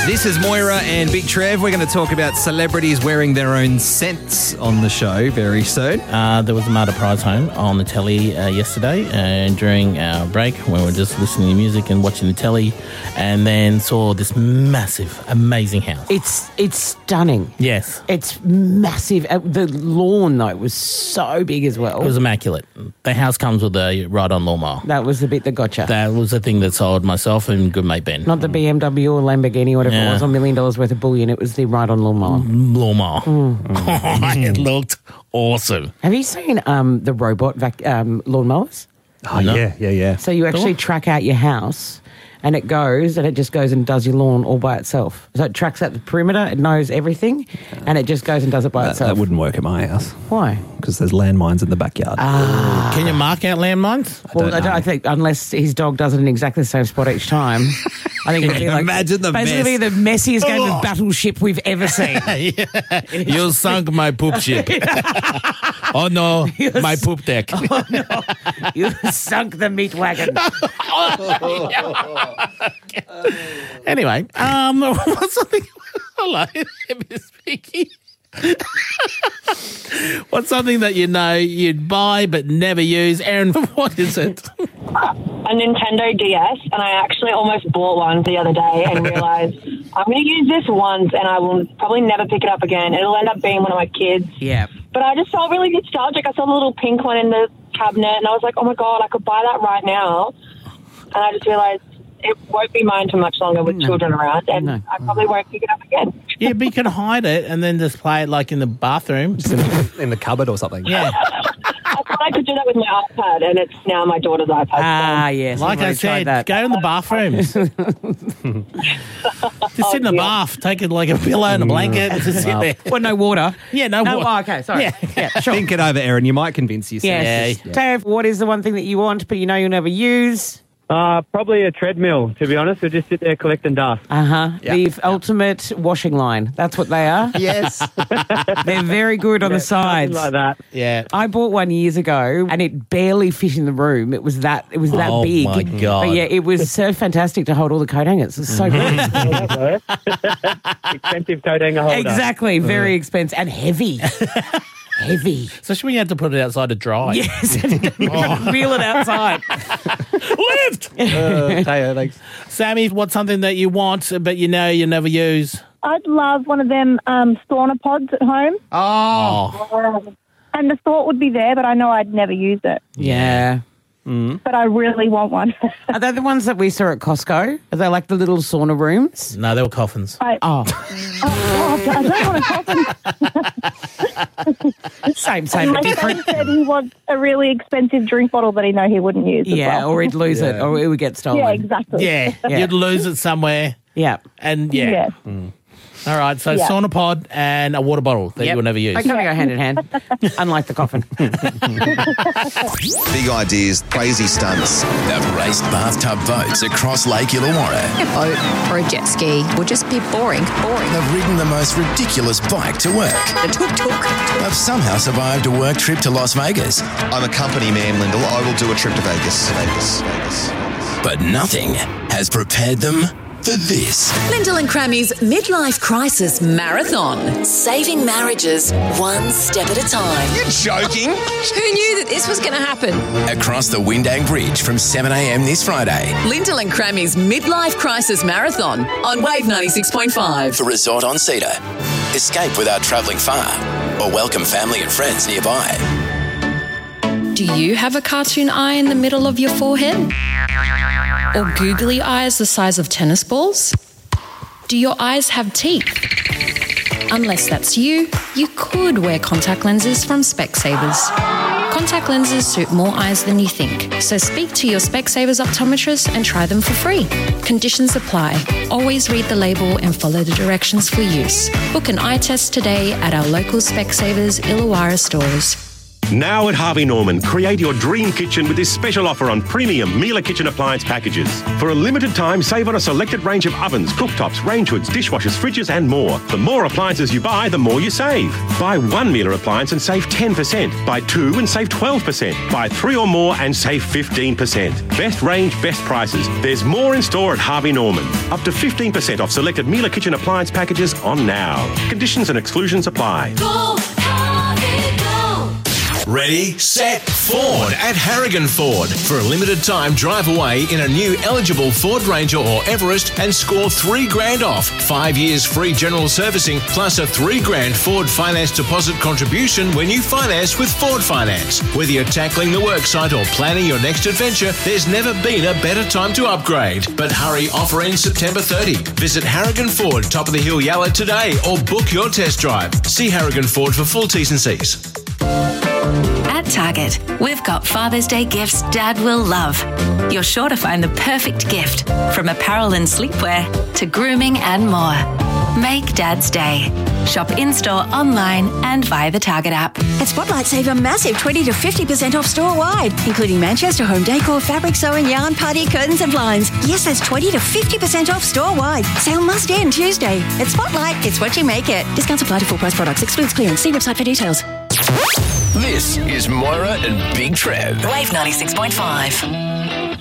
This is Moira and Big Trev. We're going to talk about celebrities wearing their own scents on the show very soon. There was a Marta Prize home on the telly yesterday and during our break when we were just listening to music and watching the telly, and then saw this massive, amazing house. It's stunning. Yes. It's massive. The lawn, though, was so big as well. It was immaculate. The house comes with a ride-on lawnmower. That was the bit that got you. That was the thing that sold myself and good mate Ben. Not the BMW or Lamborghini or whatever it was, or $1 million worth of bullion. It was the ride-on lawnmower. It looked awesome. Have you seen the robot lawnmowers? Oh, no. Yeah. So you actually track out your house and it just goes and does your lawn all by itself. So it tracks out the perimeter, it knows everything, and it just goes and does it by itself. That wouldn't work at my house. Why? Because there's landmines in the backyard. Can you mark out landmines? I think unless his dog does it in exactly the same spot each time. I think it'd be like imagine the basically mess. the messiest game of Battleship we've ever seen. You sunk my poop ship. Oh no, my poop deck. Oh no, you sunk the meat wagon. Anyway, what's something? Hello, Miss Vicky. What's something that you know you'd buy but never use? Aaron, what is it? A Nintendo DS, and I actually almost bought one the other day and realised I'm going to use this once and I will probably never pick it up again. It'll end up being one of my kids. Yeah. But I just felt really nostalgic. I saw the little pink one in the cabinet and I was like, oh my God, I could buy that right now. And I just realised it won't be mine for much longer with children around, and I probably won't pick it up again. Yeah, but you can hide it and then just play it like in the bathroom. In the cupboard or something. Yeah. I thought I could do that with my iPad, and it's now my daughter's iPad. Ah, yes. Like I said, go in the bathrooms. Just sit in the bath, take it like a pillow and a blanket, and just sit there. Well, no water. Yeah, no water. Oh, okay, sorry. Yeah. Sure. Think it over, Aaron. You might convince yourself. Yes. Yeah. Tav, what is the one thing that you want but you know you'll never use? Probably a treadmill, to be honest. We'll just sit there collecting dust. The ultimate washing line. That's what they are. Yes. They're very good on the sides. Something like that. Yeah. I bought one years ago and it barely fit in the room. It was that big. my God. But yeah, it was so fantastic to hold all the coat hangers. It's so good. Expensive coat hanger holder. Exactly. Very expensive and heavy. Heavy. Especially when you have to put it outside to dry. Yes. Wheel it outside. Lift! Taya, thanks. Sammy, what's something that you want but you know you never use? I'd love one of them sauna pods at home. Oh. And the thought would be there, but I know I'd never use it. Yeah. But I really want one. Are they the ones that we saw at Costco? Are they like the little sauna rooms? No, they were coffins. I don't want a coffin. Same, but My different. friend said he wants a really expensive drink bottle that he know he wouldn't use. as Yeah, well. or he'd lose it, or it would get stolen. Yeah, exactly. Yeah, Yeah. you'd lose it somewhere. Yeah. And Yeah. All right, so Yeah. sauna pod and a water bottle that you will never use. They kind of go hand in hand, unlike the coffin. Big ideas, crazy stunts. They've raced bathtub boats across Lake Illawarra. A boat or a jet ski would just be boring. They've ridden the most ridiculous bike to work. The tuk-tuk. They've somehow survived a work trip to Las Vegas. I'm a company man, Lyndall. I will do a trip to Vegas. But nothing has prepared them for this. Lyndall and Crammy's Midlife Crisis Marathon. Saving marriages one step at a time. You're joking? Who knew that this was going to happen? Across the Windang Bridge from 7 a.m. this Friday. Lyndall and Crammy's Midlife Crisis Marathon on Wave 96.5. The resort on Cedar. Escape without travelling far. Or welcome family and friends nearby. Do you have a cartoon eye in the middle of your forehead? Or googly eyes the size of tennis balls? Do your eyes have teeth? Unless that's you, you could wear contact lenses from Specsavers. Contact lenses suit more eyes than you think, so speak to your Specsavers optometrist and try them for free. Conditions apply. Always read the label and follow the directions for use. Book an eye test today at our local Specsavers Illawarra stores. Now at Harvey Norman, create your dream kitchen with this special offer on premium Miele kitchen appliance packages. For a limited time, save on a selected range of ovens, cooktops, range hoods, dishwashers, fridges and more. The more appliances you buy, the more you save. Buy one Miele appliance and save 10%. Buy two and save 12%. Buy three or more and save 15%. Best range, best prices. There's more in store at Harvey Norman. Up to 15% off selected Miele kitchen appliance packages on now. Conditions and exclusions apply. Go, Harvey, go! Ready, set, Ford at Harrigan Ford. For a limited time, drive away in a new eligible Ford Ranger or Everest and score $3,000 off. 5 years free general servicing plus a $3,000 Ford finance deposit contribution when you finance with Ford Finance. Whether you're tackling the worksite or planning your next adventure, there's never been a better time to upgrade. But hurry, offer ends September 30. Visit Harrigan Ford, Top of the Hill Yalla today or book your test drive. See Harrigan Ford for full T's and C's. At Target, we've got Father's Day gifts Dad will love. You're sure to find the perfect gift, from apparel and sleepwear to grooming and more. Make Dad's day. Shop in-store, online and via the Target app. At Spotlight, save a massive 20 to 50% off store-wide, including Manchester home decor, fabric sewing, yarn, party, curtains and blinds. Yes, that's 20 to 50% off store-wide. Sale must end Tuesday. At Spotlight, it's what you make it. Discounts apply to full-price products. Excludes clearance. See website for details. This is Moira and Big Trev. Wave 96.5.